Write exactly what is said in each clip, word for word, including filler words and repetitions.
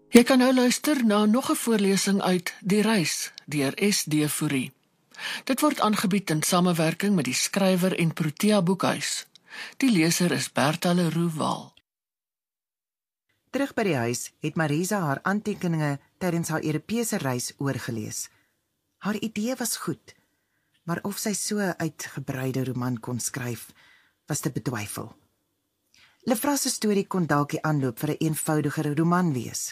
Jy kan nou luister na nog 'n voorlesing uit Die Reis deur S D Fourie. Dit word aangebied in samewerking met die skrywer en Protea Boekhuis. Die leser is Bertha Leroux Wahl. Terug by die huis het Marisa haar aantekeninge tydens haar Europese reis oorgelees. Haar idee was goed, maar of sy so 'n uitgebreide roman kon skryf, was te betwyfel. Lefras se storie kon dalk die aanloop vir 'n eenvoudiger roman wees.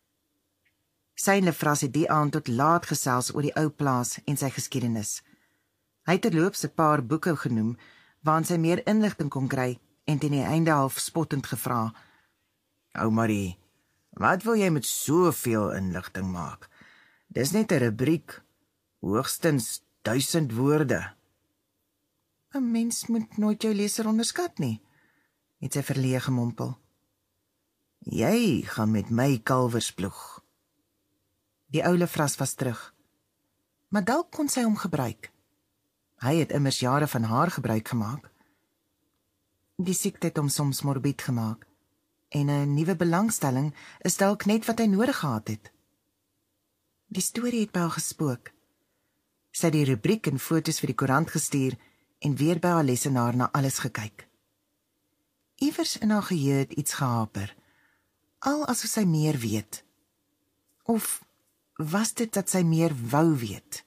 Sy en Lefras het die aand tot laat gesels oor die ou plaas en sy geskiedenis. Hy het terloops 'n paar boeke genoem, waarin sy meer inligting kon kry en teen die einde half spottend gevra: "Ou Marie, wat wil jy met soveel inligting maak? Dis net 'n rubriek, hoogstens duisend woorde." "'n Mens moet nooit jou leser onderskat nie," het sy verleë gemompel. "Jy gaan met my kalwers ploeg." Die ou Lefras was terug. Maar dalk kon sy hom gebruik. Hy het immers jare van haar gebruik gemaak. Die siekte het hom soms morbied gemaak, en 'n nuwe belangstelling is dalk net wat hy nodig gehad het. Die storie het by haar gespook. Sy het die rubriek en foto's vir die koerant gestuur en weer by haar lesenaar na alles gekyk. Iewers in haar geheue het iets gehaper, al asof sy meer weet. Of was dit dat sy meer wou weet?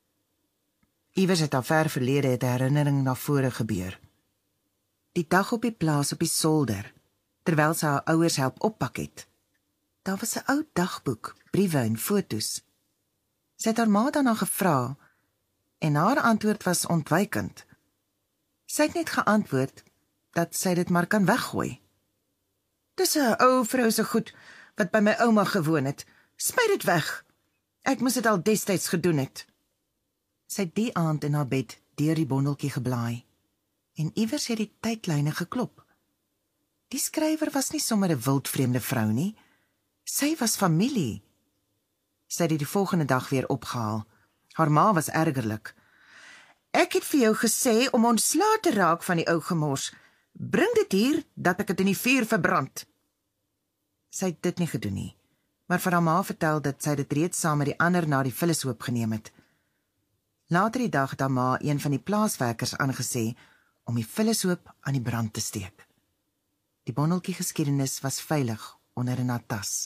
Iewers het haar ver verlede het 'n herinnering na vore gebeur. Die dag op die plaas op die solder, terwyl sy haar ouers help oppak het. Daar was 'n ou dagboek, briewe en foto's. Sy het haar ma daarna gevra, en haar antwoord was ontwykend. Sy het net geantwoord dat sy dit maar kan weggooi. "Dis 'n ou vrou se goed wat by my ouma gewoon het. Smy dit weg. Ek moes dit al destyds gedoen het." Sy het die aand in haar bed deur die bondeltjie geblaai, en iewers het die tydlyne geklop. Die skrywer was nie sommer 'n wildvreemde vrou nie. Sy was familie. Sy het dit die volgende dag weer opgehaal. Haar ma was ergerlik. "Ek het vir jou gesê om ontslae te raak van die ou gemors. Bring dit hier, dat ek dit in die vuur verbrand." Sy het dit nie gedoen nie, maar vir haar ma vertel dat sy dit reeds saam met die ander na die vullishoop geneem het. Later die dag het haar ma een van die plaaswerkers aangesê om die vullishoop aan die brand te steek. Die bondeltjie geskiedenis was veilig onder in haar tas.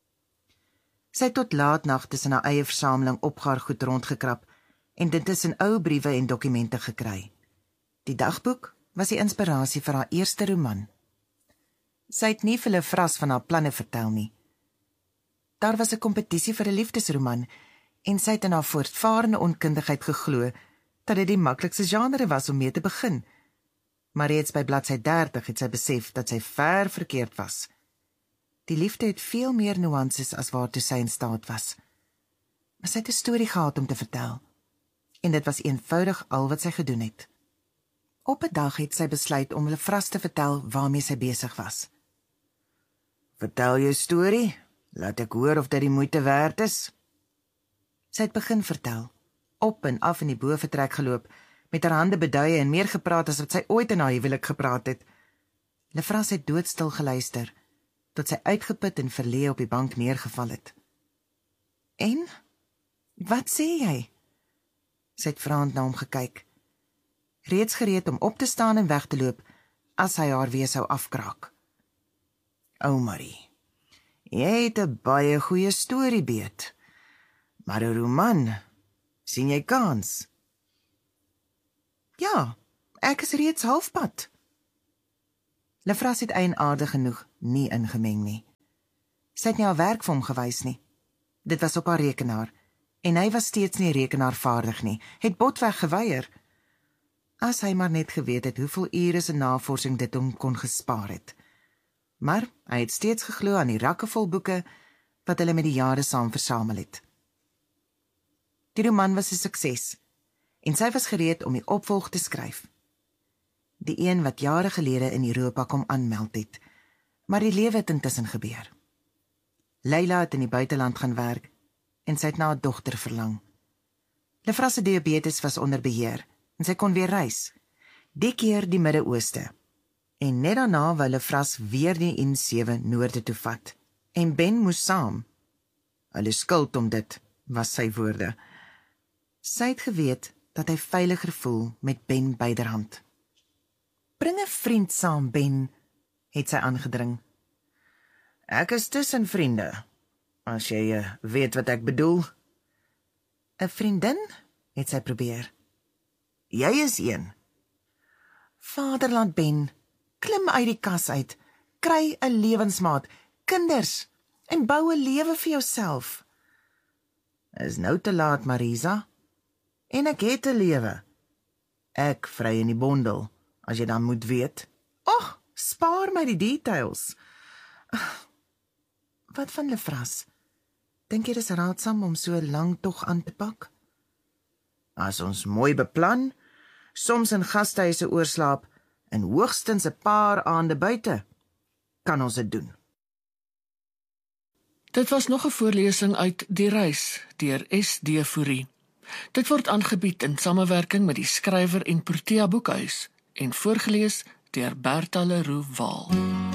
Sy het tot laatnag tussen haar eie versameling opgaar goed rondgekrap en dit tussen ou briewe en dokumente gekry. Die dagboek was die inspirasie vir haar eerste roman. Sy het nie vir Lefras van haar planne vertel nie. Daar was 'n kompetisie vir 'n liefdesroman en sy het in haar voortvarende onkundigheid geglo dat dit die maklikste genre was om mee te begin. Maar reeds by bladsy dertig het sy besef dat sy ver verkeerd was. Die liefde het veel meer nuances as waartoe sy in staat was. Maar sy het 'n storie gehad om te vertel, en dit was eenvoudig al wat sy gedoen het. Op 'n dag het sy besluit om Lefras te vertel waarmee sy besig was. "Vertel jou storie, laat ek hoor of dit die moeite werd is." Sy het begin vertel, op en af in die bovertrek geloop, met haar hande beduie en meer gepraat as wat sy ooit in haar huwelik gepraat het. Lefras het doodstil geluister, tot sy uitgeput en verleë op die bank neergeval het. "En? Wat sê jy?" Sy het vraend na hom gekyk, reeds gereed om op te staan en weg te loop, as hy haar weer sou afkraak. "Ou Marie, jy het 'n baie goeie storiebeet, maar 'n roman, sien jy kans?" "Ja, ek is reeds halfpad." Lefras het eienaardig genoeg nie ingemeng nie. Sy het nie haar werk vir hom gewys nie. Dit was op haar rekenaar, en hy was steeds nie rekenaarvaardig nie, het botweg geweier. As hy maar net geweet het hoeveel ure se navorsing dit hom kon gespaar het. Maar hy het steeds geglo aan die rakke vol boeke wat hulle met die jare saam versamel het. Die roman was 'n sukses, en sy was gereed om die opvolg te skryf. Die een wat jare gelede in Europa kom aanmeld het, maar die lewe het intussen gebeur. Leila het in die buiteland gaan werk, en sy het na 'n dogter verlang. Lefras se diabetes was onder beheer, en sy kon weer reis, die keer die Midde-Ooste, en net daarna wou Lefras weer die N sewe noorde toe vat. en Ben moes saam. Hulle skuld om dit, was sy woorde. Sy het geweet dat hy veiliger voel met Ben byderhand. Bring 'n vriend saam, Ben, het sy aangedring. Ek is tussen vriende, as jy uh, weet wat ek bedoel. 'n Vriendin, het sy probeer. Jy is een. Vaderland, Ben, klim uit die kas uit, kry 'n lewensmaat, kinders, en bou 'n lewe vir jouself. Is nou te laat, Marisa. En ek het 'n lewe. Ek vry in die bondel, as jy dan moet weet. Och, spaar my die details. Wat van Lefras? Dink jy dis raadsaam om so lank tog aan te pak? As ons mooi beplan, soms in gastehuise oorslaap, en hoogstens 'n paar aande buite, kan ons dit doen. Dit was nog 'n voorlesing uit Die Reis deur S D Fourie. Dit word aangebied in samewerking met die Skrywer en Protea Boekhuis en voorgeles deur Bertha Leroux Waal.